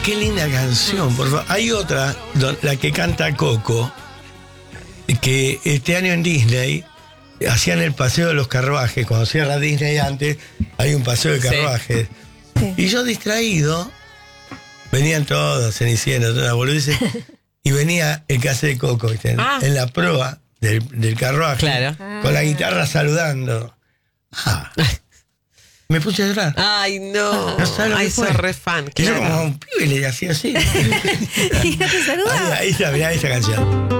Qué linda canción, por favor. Hay otra, la que canta Coco, que este año en Disney hacían el paseo de los carruajes. Cuando cierra Disney antes, hay un paseo de carruajes. Sí. Y yo distraído, venían todos, Cenicienta, todas las boludeces, y venía el que hace de Coco, ¿viste? En la proa del carruaje, Claro. con la guitarra saludando. Me puse a llorar. Ay, no. No sabes lo que soy fue. re fan. Y yo Claro. como a un pibe le hacía así. Y ya te saludaba. Ahí está, mirá esa canción.